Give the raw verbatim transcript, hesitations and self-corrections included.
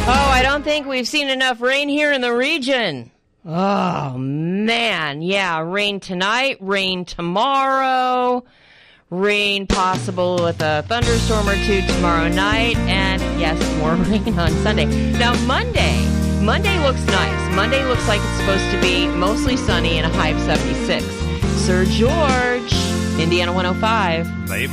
Oh, I don't think we've seen enough rain here in the region. Oh, man. Yeah, rain tonight, rain tomorrow, rain possible with a thunderstorm or two tomorrow night, and yes, more rain on Sunday. Now, Monday, Monday looks nice. Monday looks like it's supposed to be mostly sunny and a high of seventy-six. Sir George, Indiana one oh five. Maybe.